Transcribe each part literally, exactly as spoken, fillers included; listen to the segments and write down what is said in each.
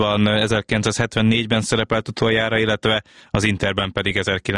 Juventusban ezerkilencszázhetvennégyben szerepelt utoljára, illetve az Interben pedig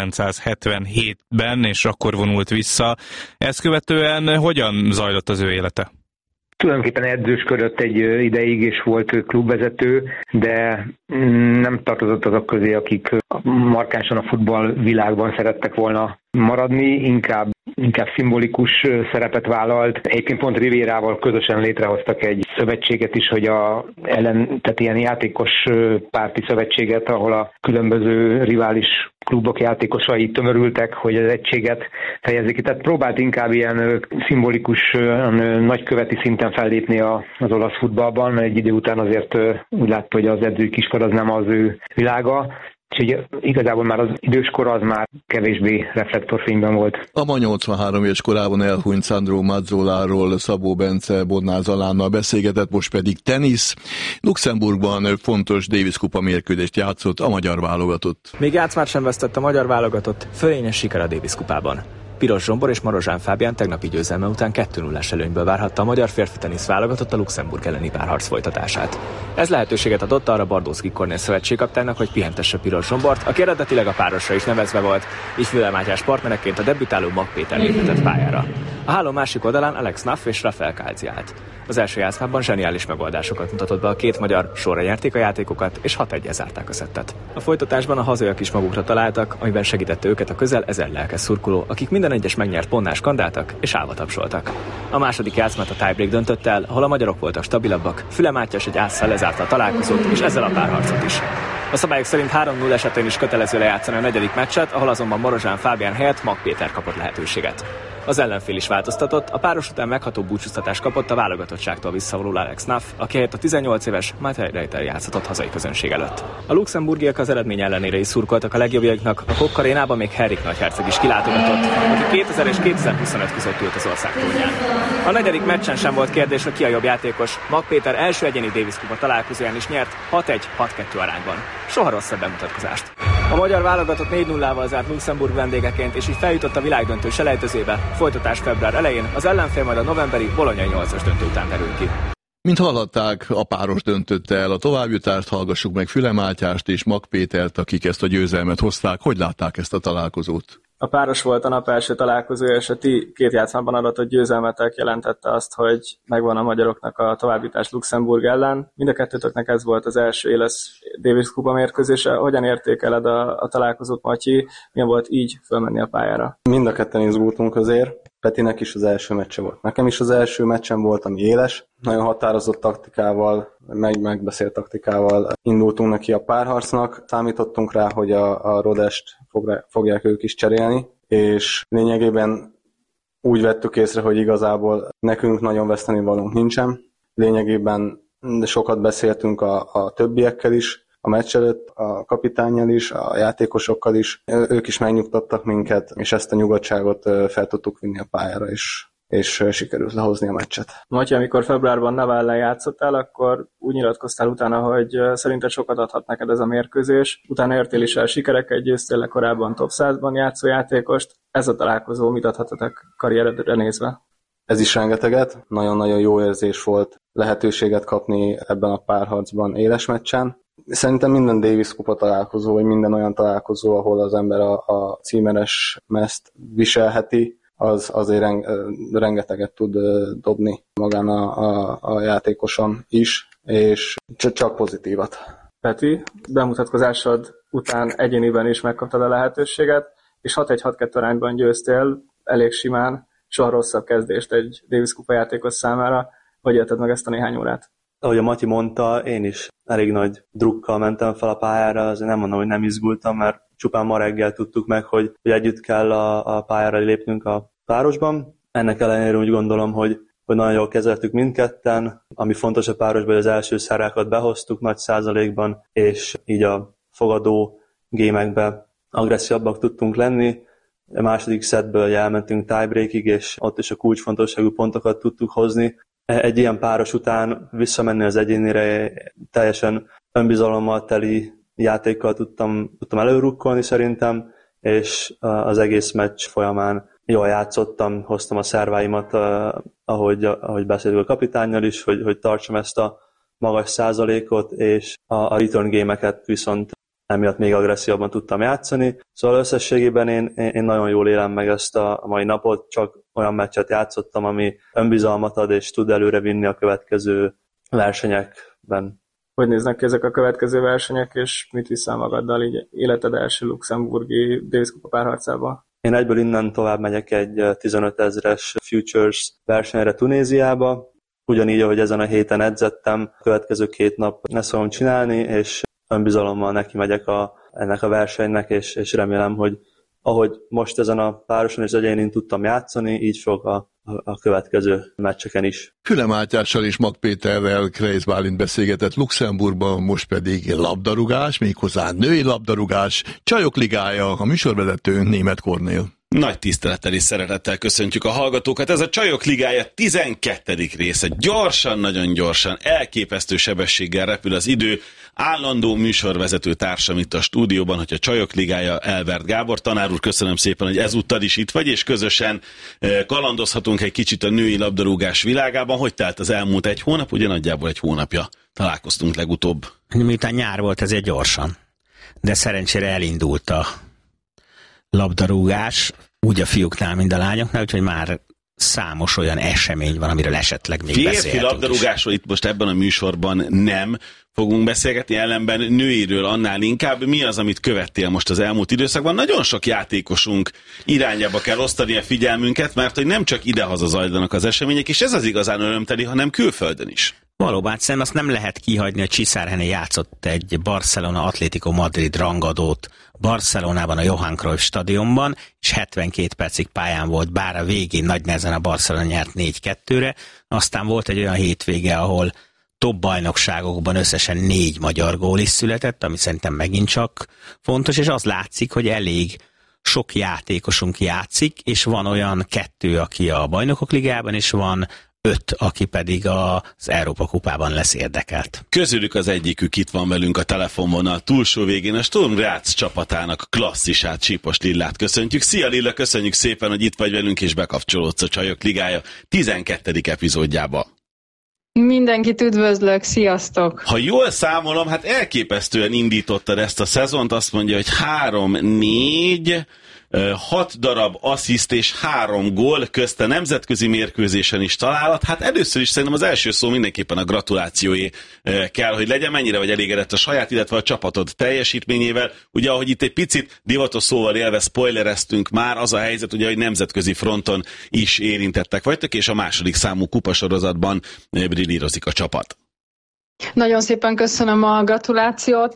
ezerkilencszázhetvenhétben, és akkor vonult vissza. Ezt követően hogyan zajlott az ő élete? Tulajdonképpen edzősködött egy ideig, és volt klubvezető, de nem tartozott azok közé, akik markánsan a futballvilágban szerettek volna maradni, inkább, inkább szimbolikus szerepet vállalt. Egyébként pont Rivérával közösen létrehoztak egy szövetséget is, hogy a ellen, tehát ilyen játékos párti szövetséget, ahol a különböző rivális klubok játékosai tömörültek, hogy az egységet fejezik ki. Tehát próbált inkább ilyen szimbolikus, nagyköveti szinten fellépni az olasz futballban, mert egy idő után azért úgy látta, hogy az edzői kiskor az nem az ő világa. Úgyhogy igazából már az időskor az már kevésbé reflektorfényben volt. A ma nyolcvanhárom éves korában elhunyt Sandro Mazzoláról Szabó Bence Bodnár Zalánnal beszélgetett, most pedig tenisz. Luxemburgban fontos Davis kupa mérkőzést játszott a magyar válogatott. Még játszmát sem vesztett a magyar válogatott, fölényes siker a Davis kupában. Piros Zsombor és Marozsán Fábián tegnapi győzelme után kettő nullás előnyből várhatta a magyar férfi tenisz válogatott a Luxemburg elleni párharc folytatását. Ez lehetőséget adott arra Bardószky Kornél szövetségkapitánynak, hogy pihentesse Piros Zsombort, aki eredetileg a párosra is nevezve volt, így Füle Mátyás partnereként a debütáló Mag Péter léphetett pályára. A háló másik oldalán Alex Naff és Rafael Kálci állt. Az első játszmában zseniális megoldásokat mutatott be a két magyar, sorra nyerték a játékokat, és hat egyel zárták a szettet. A folytatásban a hazaiak is magukra találtak, amiben segítette őket a közel ezer lelkes szurkoló, akik minden egyes megnyert pontnál skandáltak és állva tapsoltak. A második játszmát a tiebreak döntött el, ahol a magyarok voltak stabilabbak, Füle Mátyás egy ásszal lezárta a találkozót, és ezzel a párharcot is. A szabályok szerint három null esetén is kötelező lejátszani a negyedik meccset, ahol azonban Marozsán Fábián helyett Mag Péter kapott lehetőséget. Az ellenfél is változtatott, a páros után megható búcsúztatást kapott a válogatottságtól visszavonuló Alex Naff, aki helyett a tizennyolc éves Matej Reiter játszhatott hazai közönség előtt. A luxemburgiak az eredmény ellenére is szurkoltak a legjobbjaiknak, a Kok arénában még Henrik nagyherceg is kilátogatott, aki kétezer és kétezer-huszonöt között ült az ország trónján. A negyedik meccsen sem volt kérdés, hogy ki a jobb játékos. Mag Péter első egyéni Davis kupa találkozóján is nyert hat egy hat kettő arányban. Soha rosszabb bemutatkozást. A magyar válogatott négy nullával zárt Luxemburg vendégeként, és így feljutott a világdöntő selejtezőbe. Folytatás február elején, az ellenfél majd a novemberi bolonyai nyolcas döntő után derül ki. Mint hallhatták, a páros döntötte el a továbbjutást, hallgassuk meg Füle Mátyást és Mag Pétert, akik ezt a győzelmet hozták. Hogy látták ezt a találkozót? A páros volt a nap első találkozója, és a ti két játszmában adott győzelmetek jelentette azt, hogy megvan a magyaroknak a továbbjutás Luxemburg ellen. Mind a kettőtöknek ez volt az első éles Davis kupa mérkőzése. Hogyan értékeled a, a találkozót, Matyi? Milyen volt így fölmenni a pályára? Mind a ketten izgultunk azért. Petinek is az első meccse volt. Nekem is az első meccsem volt, ami éles. Nagyon határozott taktikával, meg megbeszélt taktikával indultunk neki a párharcnak. Számítottunk rá, hogy a, a Rodest fogják ők is cserélni, és lényegében úgy vettük észre, hogy igazából nekünk nagyon vesztenivalónk nincsen. Lényegében sokat beszéltünk a, a többiekkel is, a meccs előtt a kapitánnyal is, a játékosokkal is. Ők is megnyugtattak minket, és ezt a nyugodtságot fel tudtuk vinni a pályára, és, és sikerült lehozni a meccset. Matyi, amikor februárban Navallal játszottál, akkor úgy nyilatkoztál utána, hogy szerinted sokat adhat neked ez a mérkőzés. Utána értél is el sikereket, győztél le korábban top százban játszó játékost. Ez a találkozó mit adhatatok karrieredre nézve? Ez is rengeteget. Nagyon-nagyon jó érzés volt lehetőséget kapni ebben a párharcban éles meccsen. Szerintem minden Davis kupa találkozó, vagy minden olyan találkozó, ahol az ember a, a címeres mezt viselheti, az azért rengeteget tud dobni magán a, a, a játékoson is, és csak pozitívat. Peti, bemutatkozásod után egyéniben is megkaptad a lehetőséget, és hat egy hat kettő arányban győztél, elég simán, soha rosszabb kezdést egy Davis kupa játékos számára. Hogy élted meg ezt a néhány órát? Ahogy a Matyi mondta, én is elég nagy drukkal mentem fel a pályára, azért nem mondom, hogy nem izgultam, mert csupán ma reggel tudtuk meg, hogy, hogy együtt kell a, a pályára lépnünk a párosban. Ennek ellenére úgy gondolom, hogy, hogy nagyon jól kezeltük mindketten. Ami fontos a párosban, hogy az első szerákat behoztuk nagy százalékban, és így a fogadó gémekbe agresszívabbak tudtunk lenni. A második szettből elmentünk tiebreakig, és ott is a kulcsfontosságú pontokat tudtuk hozni. Egy ilyen páros után visszamenni az egyénire, teljesen önbizalommal teli játékkal tudtam, tudtam előrukkolni szerintem, és az egész meccs folyamán jól játszottam, hoztam a szerváimat, ahogy, ahogy beszéltük a kapitánnyal is, hogy, hogy tartsam ezt a magas százalékot, és a, a return game-eket viszont emiatt még agresszívabban tudtam játszani. Szóval összességében én, én nagyon jól élem meg ezt a mai napot, csak olyan meccset játszottam, ami önbizalmat ad, és tud előre vinni a következő versenyekben. Hogy néznek ki ezek a következő versenyek, és mit viszel magaddal így életed első luxemburgi Davis Kupa párharcába? Én egyből innen tovább megyek egy tizenöt ezres Futures versenyre Tunéziába. Ugyanígy, ahogy ezen a héten edzettem, a következő két nap ezt fogom csinálni, és önbizalommal neki megyek a, ennek a versenynek, és, és remélem, hogy ahogy most ezen a pároson és egyénén tudtam játszani, így fog a, a, a következő meccseken is. Füle Mátyással és Mag Péterrel Kreisz Bálint beszélgetett Luxemburgban, most pedig labdarúgás, méghozzá női labdarúgás, Csajok Ligája, a műsorvezető Németh Kornél. Nagy tisztelettel és szeretettel köszöntjük a hallgatókat. Ez a Csajok Ligája tizenkettedik része. Gyorsan, nagyon gyorsan, elképesztő sebességgel repül az idő. Állandó műsorvezető társam itt a stúdióban, hogy a Csajok Ligája Elbert Gábor. Tanár úr, köszönöm szépen, hogy ezúttal is itt vagy, és közösen kalandozhatunk egy kicsit a női labdarúgás világában. Hogy telt az elmúlt egy hónap? Ugye nagyjából egy hónapja találkoztunk legutóbb. Miután nyár volt, ezért gyorsan. De szerencsére elindult a labdarúgás, úgy a fiúknál, mint a lányoknál, úgyhogy már számos olyan esemény van, amiről esetleg még beszélhetünk. Férfi labdarúgásról itt most ebben a műsorban nem fogunk beszélgetni, ellenben nőiről annál inkább. Mi az, amit követtél most az elmúlt időszakban? Nagyon sok játékosunk irányába kell osztani a figyelmünket, mert hogy nem csak idehaza zajlanak az események, és ez az igazán örömteli, hanem külföldön is. Valóban, szerintem azt nem lehet kihagyni, hogy Csiszárhené játszott egy Barcelona Atlético Madrid rangadót Barcelonában, a Johan Cruyff stadionban, és hetvenkét percig pályán volt, bár a végén nagy nehezen a Barcelona nyert négy kettőre, aztán volt egy olyan hétvége, ahol top bajnokságokban összesen négy magyar gól is született, ami szerintem megint csak fontos, és az látszik, hogy elég sok játékosunk játszik, és van olyan kettő, aki a Bajnokok Ligájában, és van öt, aki pedig az Európa Kupában lesz érdekelt. Közülük az egyikük itt van velünk a telefonvonal túlsó végén, a Sturm Graz csapatának klasszisát, Csípos Lillát köszöntjük. Szia Lilla, köszönjük szépen, hogy itt vagy velünk és bekapcsolódsz a Csajok Ligája tizenkettedik epizódjába. Mindenkit üdvözlök, sziasztok! Ha jól számolom, hát elképesztően indítottad ezt a szezont, azt mondja, hogy három, négy, hat darab assziszt és három gól, közt a nemzetközi mérkőzésen is találat. Hát először is szerintem az első szó mindenképpen a gratulációé kell, hogy legyen. Mennyire vagy elégedett a saját, illetve a csapatod teljesítményével. Ugye, ahogy itt egy picit divatos szóval élve spoilereztünk már, az a helyzet, ugye, hogy nemzetközi fronton is érintettek vagytok, és a második számú kupasorozatban brillírozik a csapat. Nagyon szépen köszönöm a gratulációt.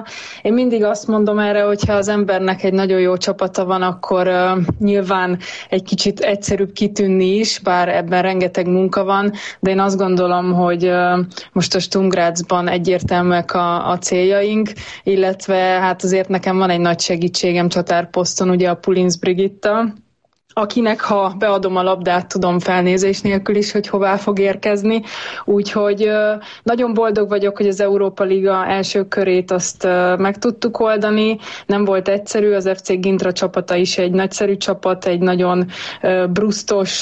Én mindig azt mondom erre, hogyha az embernek egy nagyon jó csapata van, akkor nyilván egy kicsit egyszerűbb kitűnni is, bár ebben rengeteg munka van, de én azt gondolom, hogy most a Sturm Grazban egyértelműek a, a céljaink, illetve hát azért nekem van egy nagy segítségem csatárposzton, ugye a Pulinc Brigitta, akinek, ha beadom a labdát, tudom felnézés nélkül is, hogy hová fog érkezni. Úgyhogy nagyon boldog vagyok, hogy az Európa Liga első körét azt meg tudtuk oldani. Nem volt egyszerű, az ef cé Gintra csapata is egy nagyszerű csapat, egy nagyon brusztos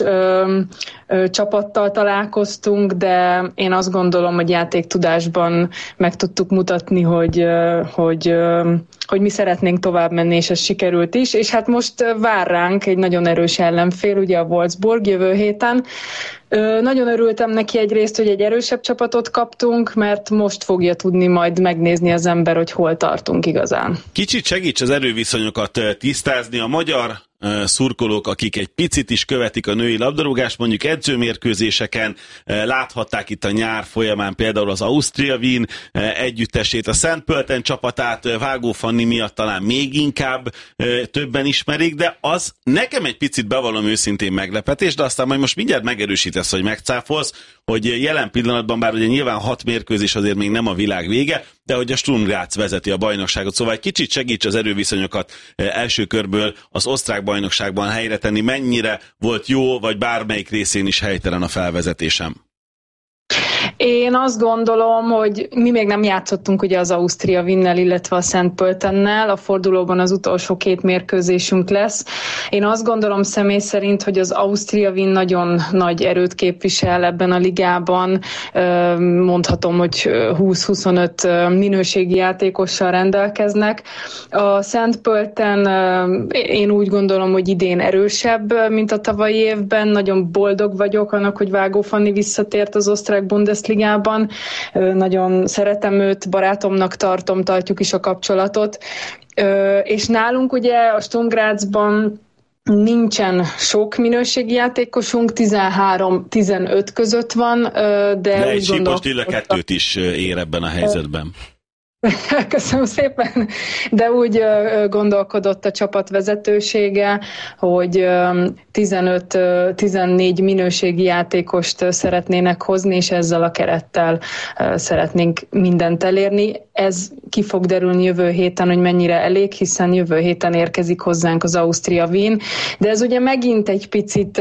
csapattal találkoztunk, de én azt gondolom, hogy játéktudásban meg tudtuk mutatni, hogy, hogy, hogy mi szeretnénk tovább menni, és ez sikerült is. És hát most vár ránk egy nagyon erős ellenfél, ugye a Wolfsburg jövő héten. Ö, nagyon örültem neki egyrészt, hogy egy erősebb csapatot kaptunk, mert most fogja tudni majd megnézni az ember, hogy hol tartunk igazán. Kicsit segíts az erőviszonyokat tisztázni. A magyar szurkolók, akik egy picit is követik a női labdarúgást, mondjuk edzőmérkőzéseken láthatták itt a nyár folyamán például az Austria Wien együttesét, a Szent Pölten csapatát Vágó Fanni miatt talán még inkább többen ismerik, de az nekem egy picit, bevallom őszintén, meglepetés, de aztán majd most mindjárt megerősítesz, hogy megcáfolsz, hogy jelen pillanatban, bár ugye nyilván hat mérkőzés azért még nem a világ vége, de hogy a Sturm Graz vezeti a bajnokságot, szóval egy kicsit segíts az erőviszonyokat első körből az osztrák bajnokságban helyre tenni, mennyire volt jó, vagy bármelyik részén is helytelen a felvezetésem. Én azt gondolom, hogy mi még nem játszottunk ugye az Austria Wiennel, illetve a Szent Pöltennel, a fordulóban az utolsó két mérkőzésünk lesz. Én azt gondolom személy szerint, hogy az Austria Wien nagyon nagy erőt képvisel ebben a ligában. Mondhatom, hogy húsz-huszonöt minőségi játékossal rendelkeznek. A Szent Pölten én úgy gondolom, hogy idén erősebb, mint a tavalyi évben. Nagyon boldog vagyok annak, hogy Vágó Fanni visszatért az osztrák Bundesligában. Nagyon szeretem őt, barátomnak tartom, tartjuk is a kapcsolatot. És nálunk ugye a Sturm Grazban nincsen sok minőségi játékosunk, tizenhárom-tizenöt között van, de, de egy Sipos Lilla kettőt is ér ebben a helyzetben. Köszönöm szépen, de úgy gondolkodott a csapat vezetősége, hogy tizenöt-tizennégy minőségi játékost szeretnének hozni, és ezzel a kerettel szeretnénk mindent elérni. Ez ki fog derülni jövő héten, hogy mennyire elég, hiszen jövő héten érkezik hozzánk az Austria Wien, de ez ugye megint egy picit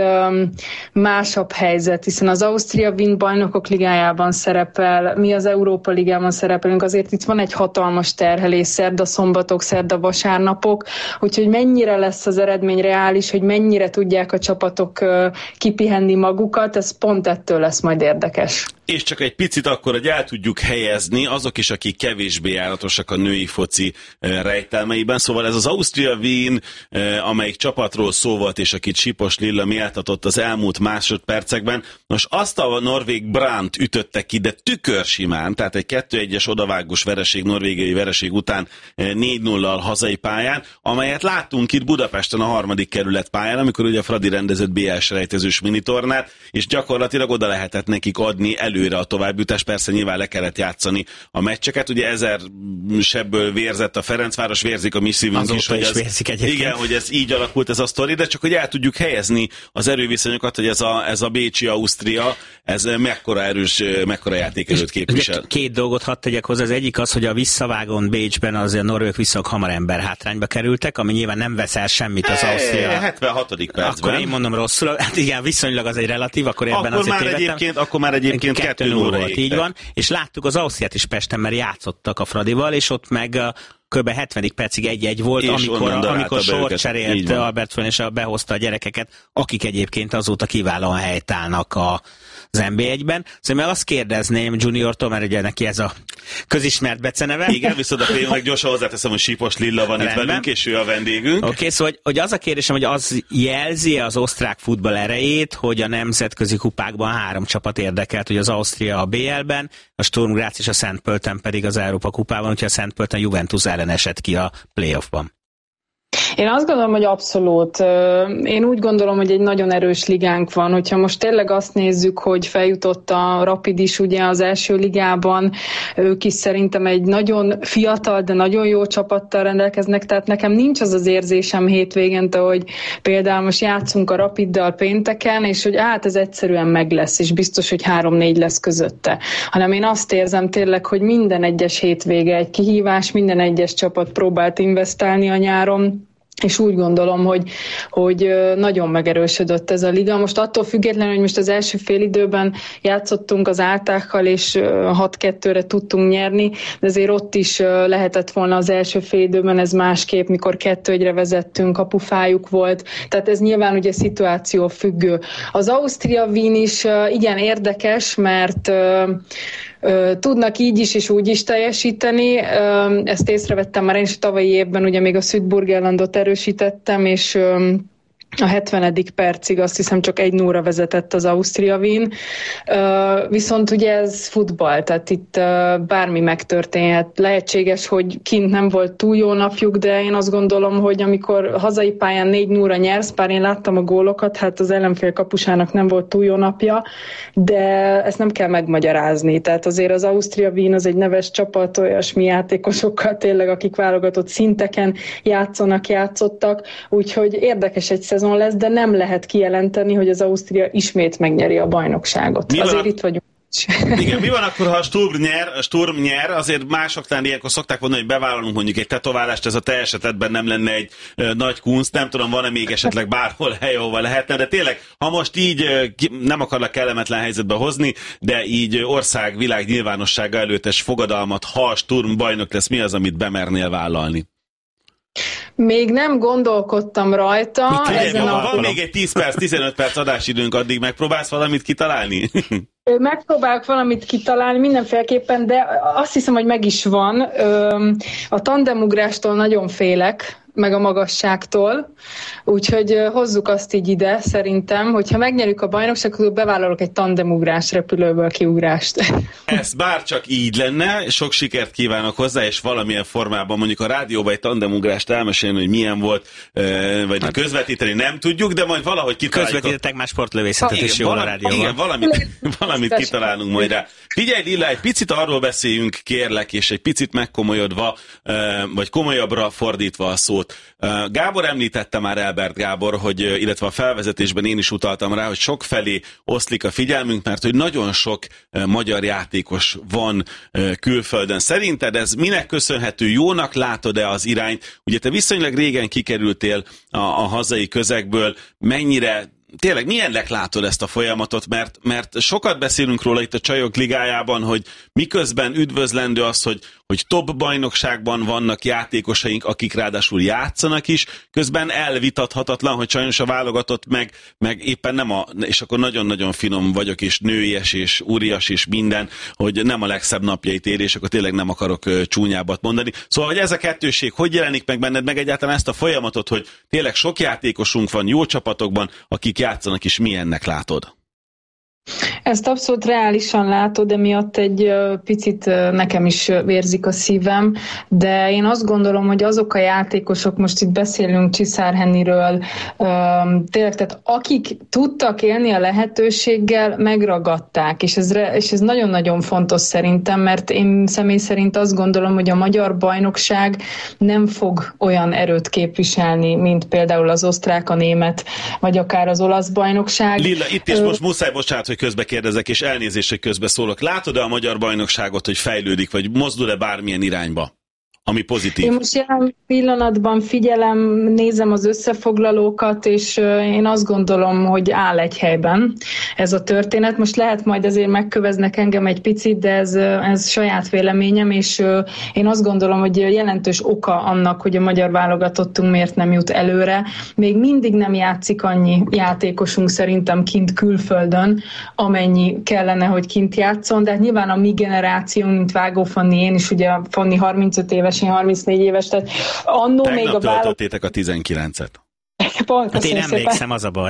másabb helyzet, hiszen az Austria Wien bajnokok ligájában szerepel, mi az Európa ligában szerepelünk, azért itt van egy hatalmas terhelés, szerda szombatok, szerda vasárnapok, úgyhogy mennyire lesz az eredmény reális, hogy mennyire tudják a csapatok kipihenni magukat, ez pont ettől lesz majd érdekes. És csak egy picit akkor, hogy el tudjuk helyezni azok is, akik kevésbé járatosak a női foci rejtelmeiben. Szóval ez az Austria Wien, amelyik csapatról szó volt, és akit Sipos Lilla méltatott az elmúlt másodpercekben. Nos, azt a norvég Brandt ütötte ki, de tükörsimán, tehát egy kettő egyes odavágós vereség, norvégiai vereség után négy nullal hazai pályán, amelyet láttunk itt Budapesten a harmadik kerület pályán, amikor ugye Fradi rendezett bé el selejtezős minitornát, és gyakorlatilag oda lehetett nekik adni előre a továbbjutás, persze nyilván le kellett játszani a meccseket, ugye ezer sebből vérzett a Ferencváros, vérzik a mi szívünk azóta is, hogy is ez, vérzik egyébként. Igen, hogy ez így alakult ez a sztori, de csak hogy el tudjuk helyezni az erőviszonyokat, hogy ez a, ez a bécsi Ausztria, ez mekkora erős, mekkora játékerőt képvisel. Két dolgot hadd tegyek hozzá, az egyik az, hogy a visszavágón Bécsben az a norvég viszonyok hamar ember hátrányba kerültek, ami nyilván nem vesz el semmit az Ausztria. hetvenhatodik percben. Akkor én mondom rosszul, hát igen, viszonylag az egy relatív, akkor ebben akkor azért már egyébként, akkor már egyébként kettő nulla volt, így van, és láttuk az Ausztriát is Pesten, mert játszottak a Fradival, és ott meg kb. hetvedik percig egy-egy volt, és amikor, amikor sort cserélt Albert Föhn, és behozta a gyerekeket, akik egyébként azóta kiválóan helytállnak a az en bé egyben. Szóval meg azt kérdezném Juniortól, mert ugye neki ez a közismert beceneve. Igen, viszont akkor én meg gyorsan hozzáteszem, hogy Sipos Lilla van Rendben. Itt velünk, és ő a vendégünk. Oké, okay, szóval hogy, hogy az a kérdésem, hogy az jelzi az osztrák futball erejét, hogy a nemzetközi kupákban három csapat érdekelt, hogy az Austria a bé el-ben, a Sturm Graz és a Szent Pölten pedig az Európa kupában, úgyhogy a Szent Pölten Juventus ellen esett ki a playoffban. Én azt gondolom, hogy abszolút. Én úgy gondolom, hogy egy nagyon erős ligánk van. Hogyha most tényleg azt nézzük, hogy feljutott a Rapid is ugye az első ligában, ők is szerintem egy nagyon fiatal, de nagyon jó csapattal rendelkeznek, tehát nekem nincs az az érzésem hétvégente, hogy például most játszunk a Rapiddal pénteken, és hogy hát ez egyszerűen meg lesz, és biztos, hogy három-négy lesz közötte. Hanem én azt érzem tényleg, hogy minden egyes hétvége egy kihívás, minden egyes csapat próbált investálni a nyáron, és úgy gondolom, hogy, hogy nagyon megerősödött ez a liga. Most attól függetlenül, hogy most az első félidőben játszottunk az Áltákkal, és hat kettőre tudtunk nyerni, de azért ott is lehetett volna az első félidőben ez másképp, mikor kettő egyre vezettünk, kapufájuk volt. Tehát ez nyilván ugye szituáció függő. Az Austria Wien is igen érdekes, mert tudnak így is és úgy is teljesíteni. Ezt észrevettem már én is tavalyi évben, ugye még a Südburgenlandot erősítettem, és a hetvenedik percig azt hiszem csak egy nulla vezetett az Austria Wien. Viszont ugye ez futball, tehát itt bármi megtörténhet. Lehetséges, hogy kint nem volt túl jó napjuk, de én azt gondolom, hogy amikor hazai pályán négy nulla nyersz, bár én láttam a gólokat, hát az ellenfél kapusának nem volt túl jó napja, de ezt nem kell megmagyarázni. Tehát azért az Austria Wien az egy neves csapat, olyasmi játékosokkal tényleg, akik válogatott szinteken játszanak, játszottak, úgyhogy érdekes egy szezon lesz, de nem lehet kijelenteni, hogy az Ausztria ismét megnyeri a bajnokságot. Mi Azért van? itt vagyunk is. Igen, mi van akkor, ha a Sturm nyer, a Sturm nyer, azért másoknál ilyenkor szokták mondani, hogy bevállalunk mondjuk egy tetoválást, ez a te esetedben nem lenne egy ö, nagy kunst, nem tudom, van-e még esetleg bárhol hely, ahova lehetne, de tényleg, ha most így ö, nem akarlak kellemetlen helyzetbe hozni, de így ország, világ nyilvánossága előttes fogadalmat, ha a Sturm bajnok lesz, mi az, amit bemernél vállalni? Még nem gondolkodtam rajta. Ezen jó, a... Van még egy tíz perc, tizenöt perc adásidőnk, addig megpróbálsz valamit kitalálni? Megpróbálok valamit kitalálni mindenféleképpen, de azt hiszem, hogy meg is van. A tandemugrástól nagyon félek, meg a magasságtól, úgyhogy hozzuk azt így ide, szerintem, hogyha megnyerjük a bajnokságot, akkor bevállalok egy tandemugrás, repülőből kiugrást. Ez bárcsak így lenne, sok sikert kívánok hozzá, és valamilyen formában mondjuk a rádióban egy tandemugrást elmesélni, hogy milyen volt, vagy hát, közvetíteni nem tudjuk, de majd valahogy kitaláljuk. Közvetítettek már sportlövészetet is jól a rádióban. Igen, valamit, valamit kitalálunk majd rá. Figyelj, Lilla, egy picit arról beszéljünk, kérlek, és egy picit megkomolyodva, vagy komolyabbra fordítva a szót. Gábor említette már, Elbert Gábor, hogy, illetve a felvezetésben én is utaltam rá, hogy sokfelé oszlik a figyelmünk, mert hogy nagyon sok magyar játékos van külföldön. Szerinted ez minek köszönhető? Jónak látod-e az irányt? Ugye te viszonylag régen kikerültél a, a hazai közegből, mennyire tényleg milyennek látod ezt a folyamatot, mert, mert sokat beszélünk róla itt a Csajok Ligájában, hogy miközben üdvözlendő az, hogy, hogy top bajnokságban vannak játékosaink, akik ráadásul játszanak is, közben elvitathatatlan, hogy sajnos a válogatott meg, meg éppen nem a, és akkor nagyon-nagyon finom vagyok, és nőies, és úrias, és minden, hogy nem a legszebb napjait ér, és akkor tényleg nem akarok csúnyábbat mondani. Szóval, hogy ez a kettőség, hogy jelenik meg benned, meg egyáltalán ezt a folyamatot, hogy tényleg sok játékosunk van jó csapatokban, akik játszanak is, milyennek látod? Ezt abszolút reálisan látod, de miatt egy picit nekem is vérzik a szívem, de én azt gondolom, hogy azok a játékosok, most itt beszélünk Csiszár Henniről, tényleg, tehát akik tudtak élni a lehetőséggel, megragadták, és ez, és ez nagyon-nagyon fontos szerintem, mert én személy szerint azt gondolom, hogy a magyar bajnokság nem fog olyan erőt képviselni, mint például az osztrák, a német, vagy akár az olasz bajnokság. Lilla, itt is most muszáj, bocsánat, hogy közbe kérdezek, és elnézést, hogy közbe szólok. Látod-e a magyar bajnokságot, hogy fejlődik, vagy mozdul-e bármilyen irányba, ami pozitív? Én most jelen pillanatban figyelem, nézem az összefoglalókat, és én azt gondolom, hogy áll egy helyben ez a történet. Most lehet majd azért megköveznek engem egy picit, de ez, ez saját véleményem, és én azt gondolom, hogy jelentős oka annak, hogy a magyar válogatottunk miért nem jut előre. Még mindig nem játszik annyi játékosunk szerintem kint külföldön, amennyi kellene, hogy kint játszon, de hát nyilván a mi generációnk, mint Vágó Fanni, én is ugye Fanni harmincöt éves, én harmincnégy éves, tehát annó tegnap még a válogatott... töltöttétek a tizenkilencet. Pont, hát én emlékszem, szépen. Az a baj.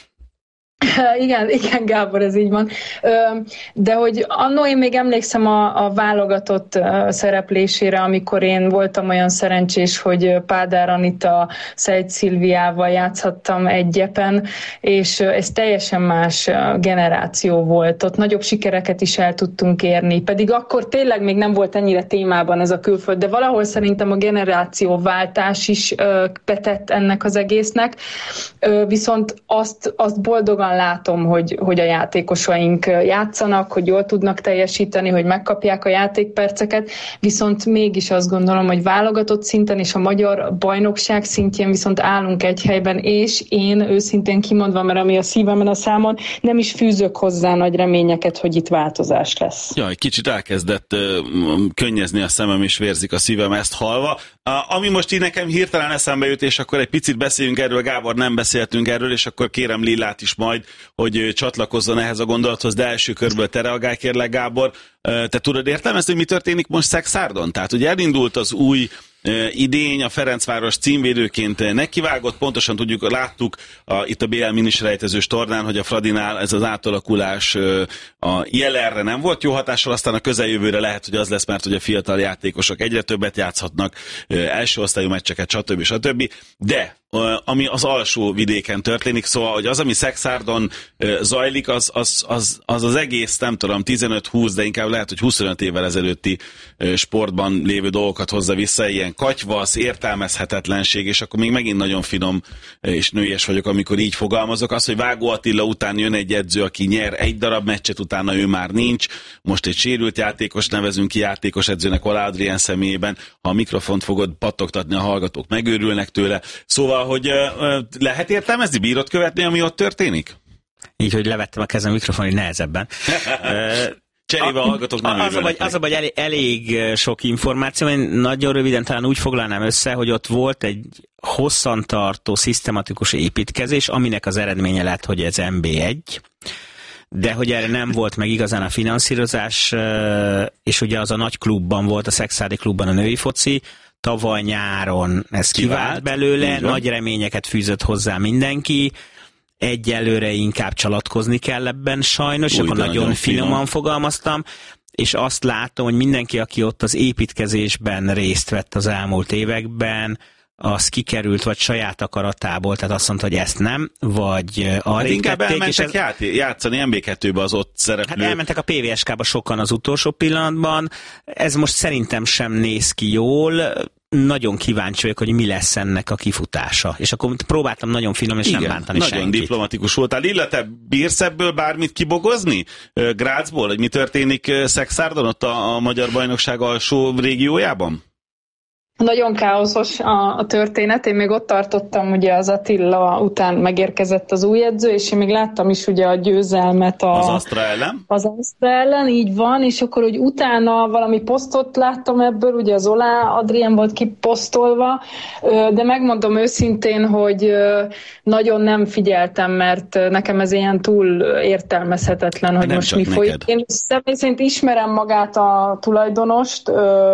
Igen, igen, Gábor, ez így van. De hogy annó én még emlékszem a, a válogatott szereplésére, amikor én voltam olyan szerencsés, hogy Pádár Anita, Szejt Szilviával játszhattam egy gyepen, és ez teljesen más generáció volt. Ott nagyobb sikereket is el tudtunk érni, pedig akkor tényleg még nem volt ennyire témában ez a külföld, de valahol szerintem a generációváltás is betett ennek az egésznek, viszont azt, azt boldogan látom, hogy, hogy a játékosaink játszanak, hogy jól tudnak teljesíteni, hogy megkapják a játékperceket, viszont mégis azt gondolom, hogy válogatott szinten és a magyar bajnokság szintjén viszont állunk egy helyben, és én őszintén kimondva, mert ami a szívemen a számon, nem is fűzök hozzá nagy reményeket, hogy itt változás lesz. Jaj, kicsit elkezdett uh, könnyezni a szemem, és vérzik a szívem ezt hallva. Uh, ami most így nekem hirtelen eszembe jut, és akkor egy picit beszéljünk erről, Gábor, nem beszéltünk erről, és akkor kérem Lillát is majd, hogy csatlakozzon ehhez a gondolathoz, de első körből te reagálj, kérlek, Gábor. Te tudod értelmezni, hogy mi történik most Szekszárdon? Tehát ugye elindult az új idény, a Ferencváros címvédőként nekivágott, pontosan tudjuk, láttuk a, itt a bé el miniselejtezős tornán, hogy a Fradinál ez az átalakulás a jelenre nem volt jó hatással, aztán a közeljövőre lehet, hogy az lesz, mert hogy a fiatal játékosok egyre többet játszhatnak, első osztályú meccseket, stb. stb. De ami az alsó vidéken történik, szóval, hogy az, ami Szexárdon zajlik, az az, az, az az egész, nem tudom, tizenöt-húsz, de inkább lehet, hogy huszonöt évvel ezelőtti sportban lévő dolgokat hozza vissza, ilyen katyvasz, értelmezhetetlenség, és akkor még megint nagyon finom és nőies vagyok, amikor így fogalmazok. Az, hogy Vágó Attila után jön egy edző, aki nyer egy darab meccset, utána ő már nincs, most egy sérült játékos nevezünk ki játékos edzőnek Ola Adrien személyében, ha a mikrofont fogod pattogtatni, a hallgatók megőrülnek tőle. Szóval, hogy uh, lehet értelmezni, bírod követni, ami ott történik? Így, hogy levettem a kezem a mikrofonon, nehezebben. Cserébe a hallgatók nem az, a baj, az a baj, elég, elég sok információ, én nagyon röviden talán úgy foglalnám össze, hogy ott volt egy hosszantartó, szisztematikus építkezés, aminek az eredménye lett, hogy ez em bé egy, de hogy erre nem volt meg igazán a finanszírozás, és ugye az a nagy klubban volt, a Szexárdi klubban a női foci, tavaly nyáron ez kivált, kivált belőle, nagy reményeket fűzött hozzá mindenki, egyelőre inkább csalatkozni kell ebben sajnos, Új, akkor nagyon, nagyon finoman finom. fogalmaztam, és azt látom, hogy mindenki, aki ott az építkezésben részt vett az elmúlt években, az kikerült, vagy saját akaratából, tehát azt mondta, hogy ezt nem, vagy arra hát inkább tették, elmentek ez... ját, játszani em bé kettőbe az ott szereplő. Hát elmentek a pé vé es ká-ba sokan az utolsó pillanatban, ez most szerintem sem néz ki jól, nagyon kíváncsi vagyok, hogy mi lesz ennek a kifutása. És akkor próbáltam nagyon finom, és Igen, nem bántani nagyon senkit. diplomatikus voltál. Lilla, te bírsz ebből bármit kibogozni? Grazból, hogy mi történik Szexárdon, ott a, a Magyar Bajnokság alsó régiójában? Nagyon káoszos a, a történet. Én még ott tartottam, ugye az Attila után megérkezett az új edző, és én még láttam is ugye a győzelmet a, az Astra ellen. Az Astra ellen, így van, és akkor, hogy utána valami posztot láttam ebből, ugye az Ola Adrien volt kiposztolva, de megmondom őszintén, hogy nagyon nem figyeltem, mert nekem ez ilyen túl értelmezhetetlen, hogy nem most mi folyik. Én személy szerint ismerem magát a tulajdonost,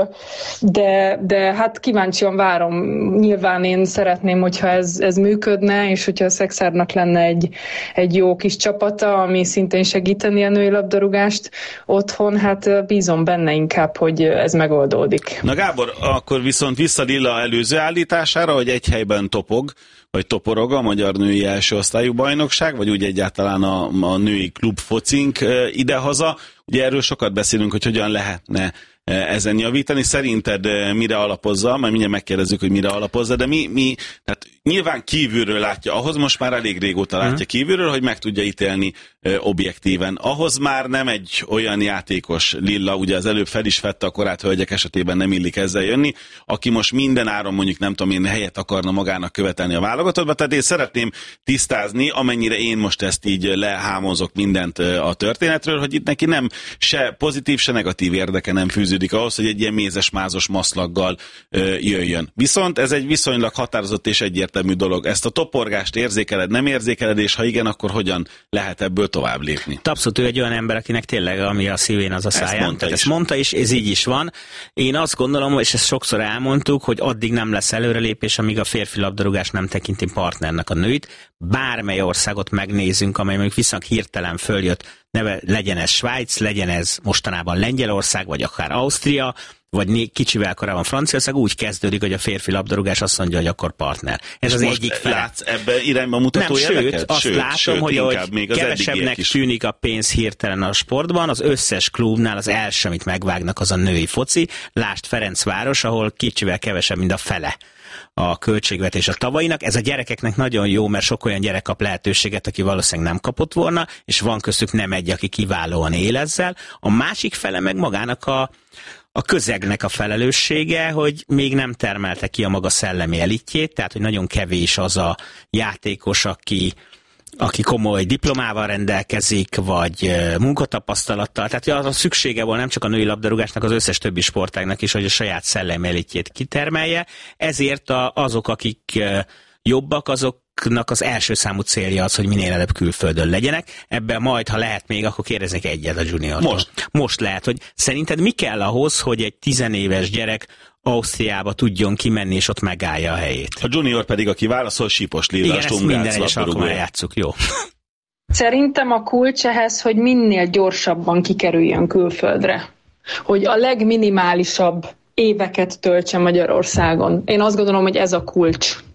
de, de hát kíváncsian várom. Nyilván én szeretném, hogyha ez, ez működne, és hogyha a Szexárdnak lenne egy, egy jó kis csapata, ami szintén segíteni a női labdarúgást otthon, hát bízom benne inkább, hogy ez megoldódik. Na Gábor, akkor viszont vissza Lilla előző állítására, hogy egy helyben topog, vagy toporog a magyar női első osztályú bajnokság, vagy úgy egyáltalán a, a női klub focink idehaza. Ugye erről sokat beszélünk, hogy hogyan lehetne ezen javítani. Szerinted mire alapozza? Majd mindjárt megkérdezzük, hogy mire alapozza, de mi, mi tehát nyilván kívülről látja, ahhoz most már elég régóta látja kívülről, hogy meg tudja ítélni ö, objektíven. Ahhoz már nem egy olyan játékos, Lilla, ugye az előbb fel is vette a korát hölgyek esetében, nem illik ezzel jönni, aki most minden áron mondjuk nem tudom én helyet akarna magának követelni a válogatottba, tehát én szeretném tisztázni, amennyire én most ezt így lehámozok mindent a történetről, hogy itt neki nem se pozitív, se negatív érdeke nem fűződik ahhoz, hogy egy ilyen mézes-mázos maszlaggal ö, jöjjön. Viszont ez egy viszonylag határozott és egyértelmű dolog. Ezt a toporgást érzékeled, nem érzékeled, és ha igen, akkor hogyan lehet ebből tovább lépni? Abszolút ő egy olyan ember, akinek tényleg ami a szívén, az a száján. Ezt mondta, ezt mondta is, ez így is van. Én azt gondolom, és ezt sokszor elmondtuk, hogy addig nem lesz előrelépés, amíg a férfi labdarúgás nem tekinti partnernek a nőit. Bármely országot megnézünk, amely mondjuk viszonylag hirtelen följött, neve, legyen ez Svájc, legyen ez mostanában Lengyelország, vagy akár Ausztria, vagy kicsivel korábban Franciaország, úgy kezdődik, hogy a férfi labdarúgás azt mondja, hogy akkor partner. Ez és az egyik fele. Látsz ebbe irányba mutató nem, jeleket? Sőt, azt sőt, látom, sőt, hogy ahogy kevesebbnek tűnik a pénz hirtelen a sportban, az összes klubnál az első, amit megvágnak, az a női foci. Lásd Ferencváros, ahol kicsivel kevesebb, mint a fele a költségvetés a tavainak. Ez a gyerekeknek nagyon jó, mert sok olyan gyerek kap lehetőséget, aki valószínűleg nem kapott volna, és van köztük nem egy, aki kiválóan él ezzel. A másik fele meg magának a a közegnek a felelőssége, hogy még nem termelte ki a maga szellemi elitjét, tehát hogy nagyon kevés az a játékos, aki, aki komoly diplomával rendelkezik, vagy munkatapasztalattal. Tehát az a szüksége volt nem csak a női labdarúgásnak, az összes többi sportágnak is, hogy a saját szellemi elitjét kitermelje. Ezért a, azok, akik jobbak, azok az első számú célja az, hogy minél előbb külföldön legyenek. Ebben majd, ha lehet még, akkor kérdezek egyet a juniortól. Most. Most lehet, hogy szerinted mi kell ahhoz, hogy egy tizenéves gyerek Ausztriába tudjon kimenni, és ott megállja a helyét? A junior pedig, aki válaszol, Sípos Lilla. Igen, ezt minden egyes alkalommal játsszuk, jó. Szerintem a kulcs ehhez, hogy minél gyorsabban kikerüljön külföldre. Hogy a legminimálisabb éveket töltse Magyarországon. Én azt gondolom, hogy ez a kulcs.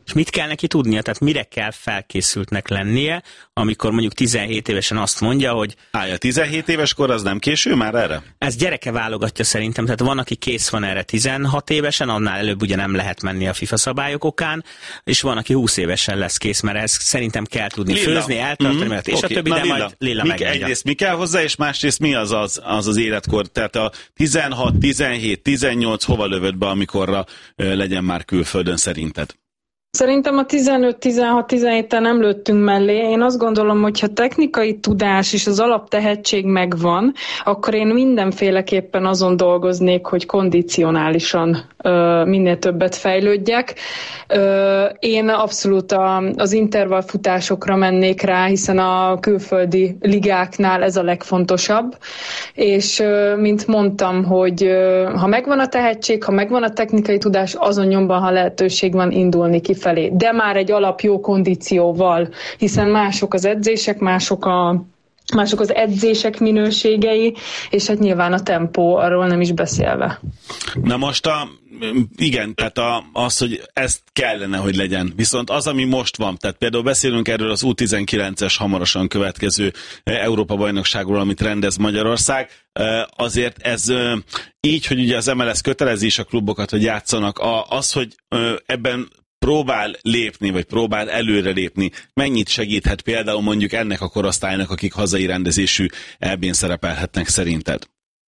És mit kell neki tudnia? Tehát mire kell felkészültnek lennie, amikor mondjuk tizenhét évesen azt mondja, hogy... Állja, tizenhét éves kor az nem késő már erre? Ez gyereke válogatja szerintem, tehát van, aki kész van erre tizenhat évesen, annál előbb ugye nem lehet menni a FIFA szabályok okán, és van, aki húsz évesen lesz kész, mert ez szerintem kell tudni Lilla. főzni, eltartani, mm-hmm. mert és okay. a többi, Na, de Lilla. majd Lilla mi, megmondja. Egyrészt mi kell hozzá, és másrészt mi az az, az az életkor? Tehát a tizenhat, tizenhét, tizennyolc hova lövöd be, amikorra ö, legyen már külföldön szerinted? Szerintem a tizenöt, tizenhat, tizenhéten nem lőttünk mellé. Én azt gondolom, hogy ha technikai tudás és az alaptehetség megvan, akkor én mindenféleképpen azon dolgoznék, hogy kondicionálisan ö, minél többet fejlődjek. Ö, én abszolút a, az intervallfutásokra mennék rá, hiszen a külföldi ligáknál ez a legfontosabb. És ö, mint mondtam, hogy ö, ha megvan a tehetség, ha megvan a technikai tudás, azon nyomban, ha lehetőség van, indulni ki felé, de már egy alap jó kondícióval, hiszen mások az edzések, mások, a, mások az edzések minőségei, és hát nyilván a tempó, arról nem is beszélve. Na most a, igen, tehát a, az, hogy ez kellene, hogy legyen. Viszont az, ami most van, tehát például beszélünk erről az U tizenkilences hamarosan következő Európa-bajnokságról, amit rendez Magyarország, azért ez így, hogy ugye az em el es kötelezi is a klubokat, hogy játszanak, az, hogy ebben próbál lépni, vagy próbál előre lépni, mennyit segíthet például mondjuk ennek a korosztálynak, akik hazai rendezésű é bén szerepelhetnek szerinted?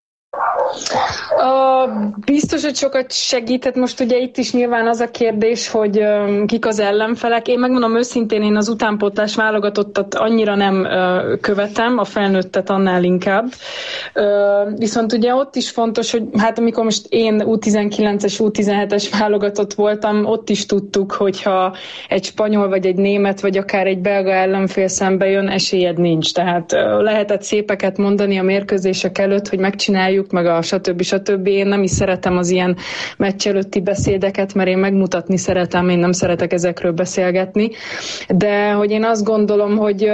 Uh, biztos, hogy sokat segített. Most ugye itt is nyilván az a kérdés, hogy um, kik az ellenfelek. Én megmondom őszintén, én az utánpótlás válogatottat annyira nem uh, követem, a felnőttet annál inkább. Uh, viszont ugye ott is fontos, hogy hát amikor most én U tizenkilences, U tizenhetes válogatott voltam, ott is tudtuk, hogyha egy spanyol, vagy egy német, vagy akár egy belga ellenfél szembe jön, esélyed nincs. Tehát uh, lehetett szépeket mondani a mérkőzések előtt, hogy megcsináljuk, meg a stb. stb. Én nem is szeretem az ilyen meccs előtti beszédeket, mert én megmutatni szeretem, én nem szeretek ezekről beszélgetni. De hogy én azt gondolom, hogy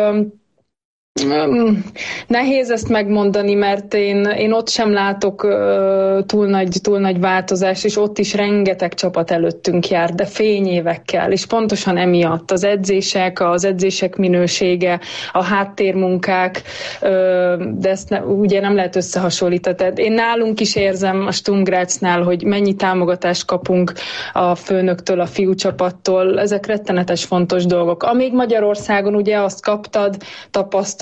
nehéz ezt megmondani, mert én, én ott sem látok uh, túl, nagy, túl nagy változást, és ott is rengeteg csapat előttünk jár, de fényévekkel, és pontosan emiatt az edzések, az edzések minősége, a háttérmunkák, uh, de ezt ne, ugye nem lehet összehasonlítani. Tehát én nálunk is érzem a Sturm Gráznál, hogy mennyi támogatást kapunk a főnöktől, a fiúcsapattól, ezek rettenetes fontos dolgok. Amíg Magyarországon ugye azt kaptad, tapasztal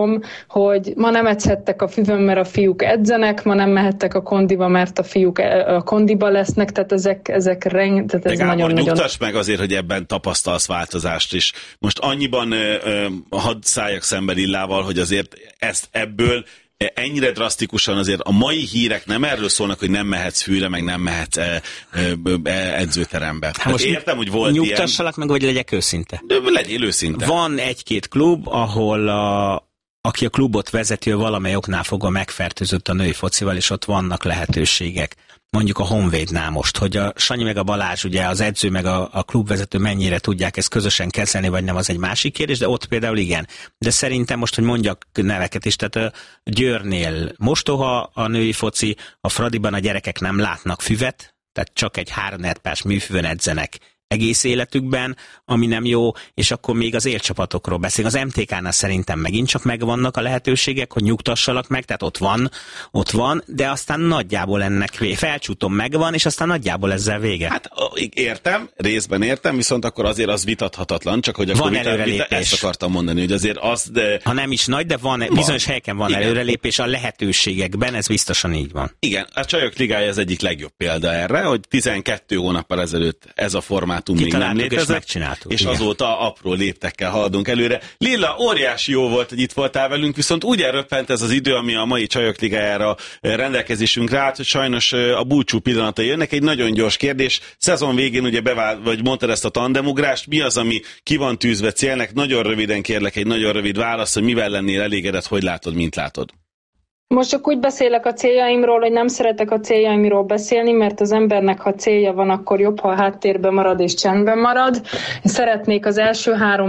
hogy ma nem edzhettek a füvön, mert a fiúk edzenek, ma nem mehettek a kondiba, mert a fiúk a kondiba lesznek, tehát ezek, ezek reng... Tehát ez nagyon, nagyon... nyugtass meg azért, hogy ebben tapasztalsz változást is. Most annyiban ö, ö, hadd szálljak szembe Lillával, hogy azért ezt ebből ennyire drasztikusan azért a mai hírek nem erről szólnak, hogy nem mehetsz fűre, meg nem mehetsz e, e, e, edzőterembe. Hát most értem, hogy volt ilyen... Nyugtassalak meg, vagy legyek őszinte? De legyél őszinte. Van egy-két klub, ahol a, aki a klubot vezeti, valamely oknál fogva megfertőzött a női focival, és ott vannak lehetőségek. Mondjuk a Honvédnál most, hogy a Sanyi meg a Balázs, ugye az edző meg a, a klubvezető mennyire tudják ezt közösen kezelni, vagy nem, az egy másik kérdés, de ott például igen. De szerintem most, hogy mondjak neveket is, tehát a Győrnél mostoha a női foci, a Fradiban a gyerekek nem látnak füvet, tehát csak egy három perc műfüvön edzenek egész életükben, ami nem jó, és akkor még az élcsapatokról beszélünk. Az em té ká-nál szerintem megint csak megvannak a lehetőségek, hogy nyugtassalak meg, tehát ott van, ott van, de aztán nagyjából ennek vége. Felcsútom megvan, és aztán nagyjából ezzel vége. Hát értem, részben értem, viszont akkor azért az vitathatatlan, csak hogy akkor van előrelépés. Vita, ezt akartam mondani, hogy azért az, de... Ha nem is nagy, de van, van. Bizonyos helyeken van igen. előrelépés a lehetőségekben, ez biztosan így van. Igen, a Csajok Ligája az egyik legjobb példa erre, hogy tizenkét hónappal ezelőtt ez a formát még nem létezett, és, és azóta apró léptekkel haladunk előre. Lilla, óriási jó volt, hogy itt voltál velünk, viszont úgy elröppent ez az idő, ami a mai Csajok Ligájára rendelkezésünkre állt, hogy sajnos a búcsú pillanatai jönnek. Egy nagyon gyors kérdés. Szezon végén ugye bevált, vagy mondtad ezt a tandemugrást, mi az, ami ki van tűzve célnek? Nagyon röviden kérlek egy nagyon rövid válasz, hogy mivel lennél elégedett, hogy látod, mint látod. Most csak úgy beszélek a céljaimról, hogy nem szeretek a céljaimról beszélni, mert az embernek, ha célja van, akkor jobb, ha a háttérben marad és csendben marad. Szeretnék az első három